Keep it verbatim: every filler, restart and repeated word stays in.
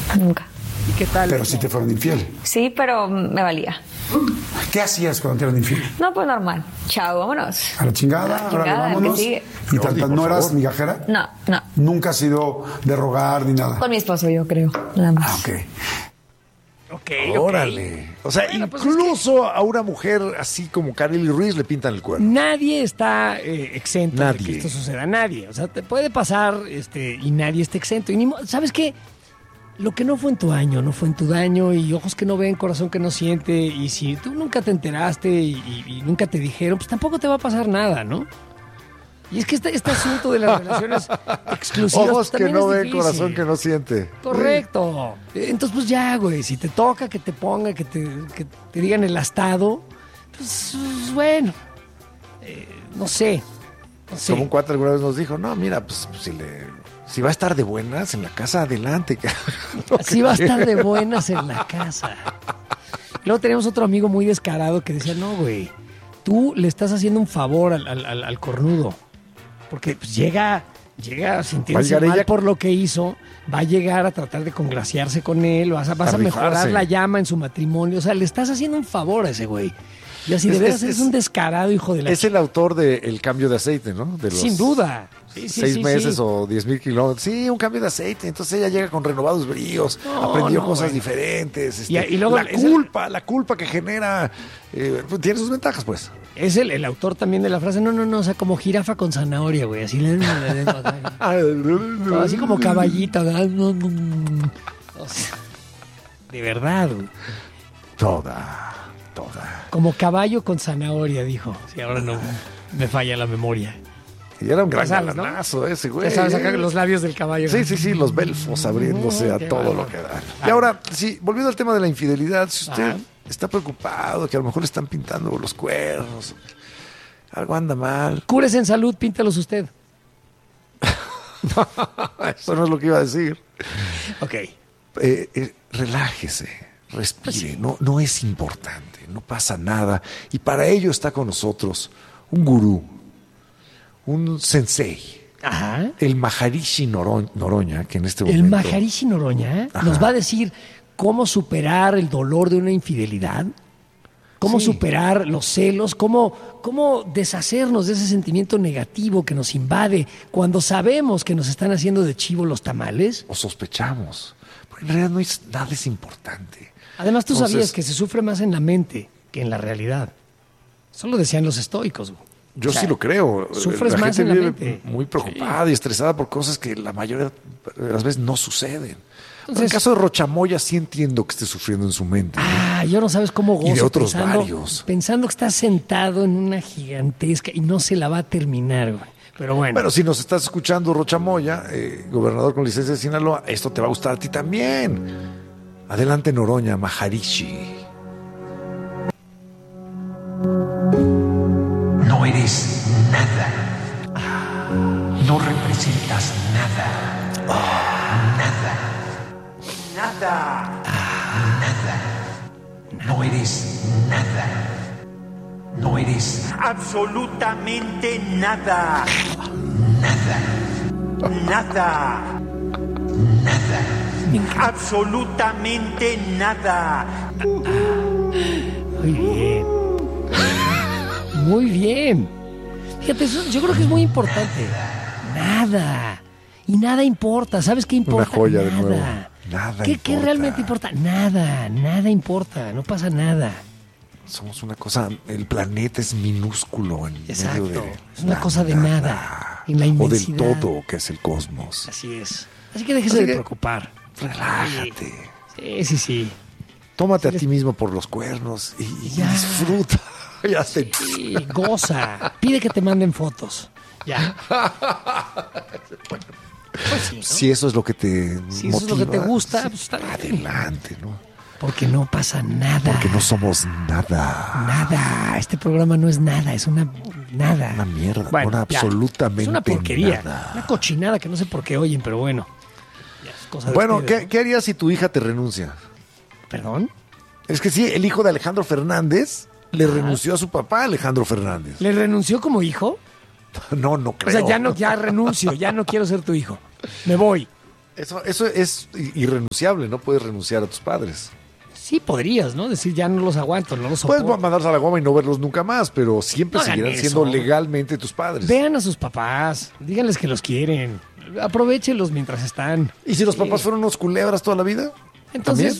Nunca. ¿Y qué tal? Pero sí te fueron infiel. Sí, pero me valía. ¿Qué hacías cuando te eran infiel? No, pues normal. Chao, vámonos. A la chingada, A la ahora chingada, vámonos. que sigue. ¿Y tantas no eras migajera? No, no. Nunca has sido de rogar ni nada. Con mi esposo, yo creo. Nada más. Ah, ok. Ok, Órale. O sea, Bueno, pues incluso a una mujer así como Karely Ruiz le pintan el cuerno. Nadie está eh, exento Nadie. de que esto suceda. Nadie. O sea, te puede pasar este, y nadie está exento. Y ni mo- ¿sabes qué? Lo que no fue en tu año, no fue en tu daño. Y ojos que no ven, corazón que no siente. Y si tú nunca te enteraste y, y- y nunca te dijeron, pues tampoco te va a pasar nada, ¿no? Y es que este, este asunto de las relaciones exclusivas Ojos pues, que también no es ven, difícil. corazón que no siente. Correcto. Entonces, pues ya, güey, si te toca que te ponga, que te, que te digan el astado, pues bueno, eh, no sé. No sé. Como un cuate alguna vez nos dijo, no, mira, pues si le... Si va a estar de buenas en la casa, adelante. Así va a estar de buenas en la casa. Luego tenemos otro amigo muy descarado que decía, no, güey, tú le estás haciendo un favor al, al, al- al cornudo. Porque pues, llega, llega a sentirse Va a llegar mal ella- por lo que hizo, va a llegar a tratar de congraciarse con él, vas a, vas A a mejorar rifarse. la llama en su matrimonio. O sea, le estás haciendo un favor a ese güey. Y así de Es- veras es- eres es- un descarado, hijo de la... Es el autor de El cambio de aceite, ¿no? De los Sin duda. Sí, sí, seis sí, meses sí. o diez mil kilómetros. Sí, un cambio de aceite. Entonces ella llega con renovados bríos, No, aprendió no, cosas bueno. diferentes. este, Y- y luego la es el- culpa, la culpa que genera, eh, pues, tiene sus ventajas, pues. Es el, el autor también de la frase, no, no, no, o sea, como jirafa con zanahoria, güey, así, le- le- le- le- así como caballito. ¿verdad? O sea, de verdad, güey. Toda, toda. Como caballo con zanahoria, dijo. Si ahora no me falla la memoria. Y era un gran Ya sabes, ¿no? galanazo ese, güey. Ya sabes, sacar los labios del caballo. Sí, sí, sí, los belfos abriéndose No, a qué todo bárbaro. lo que dan. Y ahora, sí, volviendo al tema de la infidelidad, si usted Ajá. está preocupado, que a lo mejor le están pintando los cuernos, algo anda mal. Cúrese en salud, píntalos usted. Eso no es lo que iba a decir. Ok. Eh, eh, relájese, respire, no, no es importante, no pasa nada. Y para ello está con nosotros un gurú, un sensei, Ajá. el Maharishi Noro- Noroña, que en este El momento... Maharishi Noroña Ajá. nos va a decir cómo superar el dolor de una infidelidad, cómo Sí. superar los celos, cómo, cómo deshacernos de ese sentimiento negativo que nos invade cuando sabemos que nos están haciendo de chivo los tamales. O sospechamos, porque en realidad no es, nada es importante. Además, tú Entonces, sabías que se sufre más en la mente que en la realidad. Eso lo decían los estoicos. güey. Yo O sea, sí lo creo. sufres la más gente en la vive mente. muy preocupada y estresada por cosas que la mayoría de las veces no suceden. Pero en el Entonces- caso de Rochamoya sí entiendo que esté sufriendo en su mente. ¿no? Ah, yo no sabes cómo gozo Y de otros pensando, varios. pensando que está sentado en una gigantesca y no se la va a terminar, güey. Pero bueno. Bueno, si nos estás escuchando, Rochamoya, eh, gobernador con licencia de Sinaloa, esto te va a gustar a ti también. Adelante, Noroña, Maharishi. No eres nada. No representas nada. Nada. Nada. Nada. No eres nada. No eres absolutamente nada. Nada. Nada. Nada. Absolutamente nada. Muy bien. Muy bien. Fíjate, eso yo creo que es muy importante. Nada. Y nada importa. ¿Sabes qué importa? Una joya de nada. nuevo. Nada ¿Qué, ¿Qué importa. realmente importa? Nada. Nada importa. No pasa nada. Somos una cosa, el planeta es minúsculo en Exacto. medio de Es una la cosa de nada. En la o del inmensidad. todo que es el cosmos. Así es. Así que déjese Así de que- preocupar. Relájate. Sí, sí, sí. Tómate a Sí, ti mismo por los cuernos y, y Ya. disfruta. Ya te- Sí, goza. Pide que te manden fotos. Ya. Pues sí, ¿no? Si eso es lo que te Si eso es lo que te motiva, gusta, sí, pues está bien. adelante, ¿no? Porque no pasa nada. Porque no somos nada. Nada. Este programa no es nada, es una nada. Una mierda, Bueno, una ya. absolutamente Es una porquería. nada. Una cochinada que no sé por qué oyen, pero bueno. Ya es cosa de Bueno, ustedes, ¿qué, ¿qué harías si tu hija te renuncia? ¿no? ¿Perdón? Es que sí, el hijo de Alejandro Fernández le renunció a su papá, Alejandro Fernández. ¿Le renunció como hijo? No, no O creo. sea, ya no, ya renuncio, ya no quiero ser tu hijo. Me voy. Eso, eso es irrenunciable, no puedes renunciar a tus padres. Sí, podrías, ¿no? Decir, ya no los aguanto, no los soporto. Puedes mandarlos a la goma y no verlos nunca más, pero siempre No hagan seguirán eso. siendo legalmente tus padres. Vean a sus papás, díganles que los quieren, aprovéchenlos mientras están. ¿Y si los Sí. papás fueron unos culebras toda la vida? Entonces, ¿También?